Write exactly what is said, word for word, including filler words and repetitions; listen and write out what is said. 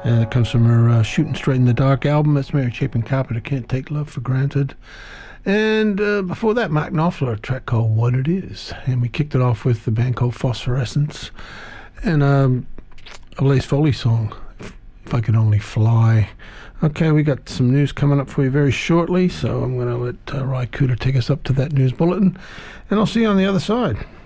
And it comes from her uh, Shooting Straight in the Dark album. That's Mary Chapin Carpenter, Can't Take Love for Granted. And uh, before that, Mark Knopfler, a track called What It Is. And we kicked it off with the band called Phosphorescence. And um, a Blaze Foley song, If, if I Could Only Fly. Okay, we got some news coming up for you very shortly, so I'm going to let uh, Ry Cooder take us up to that news bulletin. And I'll see you on the other side.